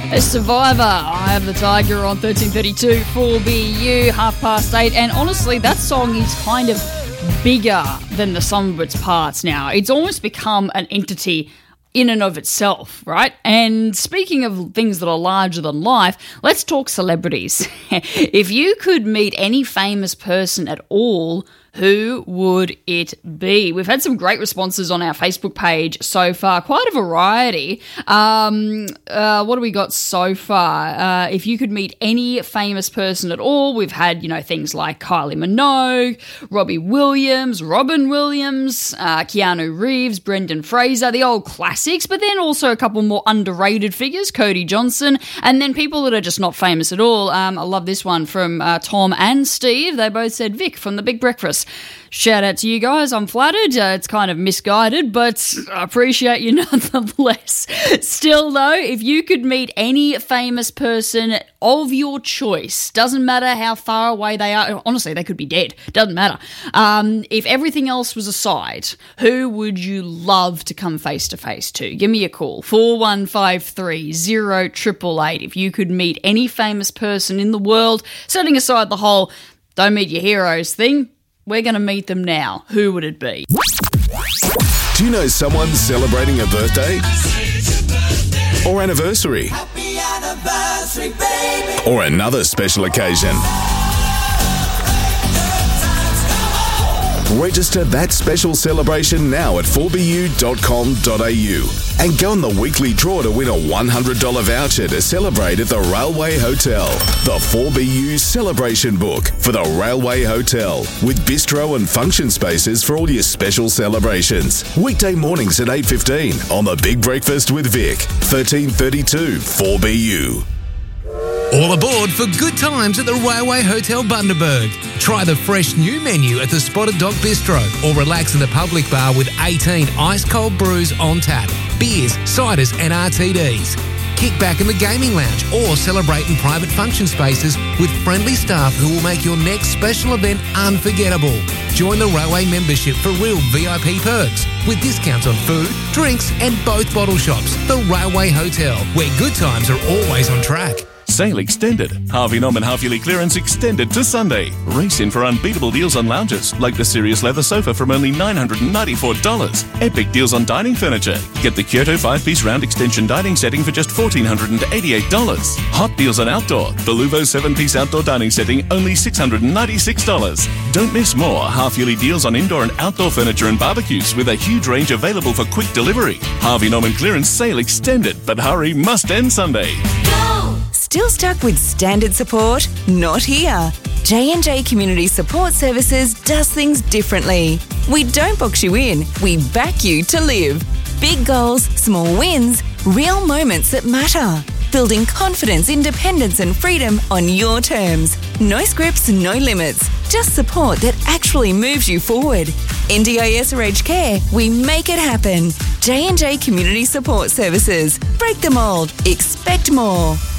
A Survivor, I Am the Tiger on 1332 4BU, 8:30. And honestly, that song is kind of bigger than the sum of its parts now. It's almost become an entity in and of itself, right? And speaking of things that are larger than life, let's talk celebrities. If you could meet any famous person at all, who would it be? We've had some great responses on our Facebook page so far, quite a variety. What do we got so far? If you could meet any famous person at all, we've had, things like Kylie Minogue, Robbie Williams, Robin Williams, Keanu Reeves, Brendan Fraser, the old classics, but then also a couple more underrated figures, Cody Johnson, and then people that are just not famous at all. I love this one from Tom and Steve. They both said Vic from The Big Breakfast. Shout out to you guys. I'm flattered. It's kind of misguided, but I appreciate you nonetheless. Still, though, if you could meet any famous person of your choice, doesn't matter how far away they are. Honestly, they could be dead. Doesn't matter. If everything else was aside, who would you love to come face to face to? Give me a call. 4153 0888. If you could meet any famous person in the world, setting aside the whole don't meet your heroes thing, we're going to meet them now. Who would it be? Do you know someone celebrating a birthday? Or anniversary? Happy anniversary, baby. Or another special occasion? Register that special celebration now at 4bu.com.au and go on the weekly draw to win a $100 voucher to celebrate at the Railway Hotel. The 4BU Celebration Book for the Railway Hotel with bistro and function spaces for all your special celebrations. Weekday mornings at 8:15 on The Big Breakfast with Vic, 1332 4BU. All aboard for good times at the Railway Hotel Bundaberg. Try the fresh new menu at the Spotted Dog Bistro or relax in the public bar with 18 ice-cold brews on tap, beers, ciders and RTDs. Kick back in the gaming lounge or celebrate in private function spaces with friendly staff who will make your next special event unforgettable. Join the Railway membership for real VIP perks with discounts on food, drinks and both bottle shops. The Railway Hotel, where good times are always on track. Sale extended. Harvey Norman half-yearly clearance extended to Sunday. Race in for unbeatable deals on lounges, like the Sirius leather sofa from only $994. Epic deals on dining furniture. Get the Kyoto 5-piece round extension dining setting for just $1,488. Hot deals on outdoor. The Luvo 7-piece outdoor dining setting, only $696. Don't miss more half-yearly deals on indoor and outdoor furniture and barbecues with a huge range available for quick delivery. Harvey Norman clearance sale extended, but hurry must end Sunday. Still stuck with standard support? Not here. J&J Community Support Services does things differently. We don't box you in, we back you to live. Big goals, small wins, real moments that matter. Building confidence, independence and freedom on your terms. No scripts, no limits. Just support that actually moves you forward. NDIS or aged care, we make it happen. J&J Community Support Services. Break the mould. Expect more.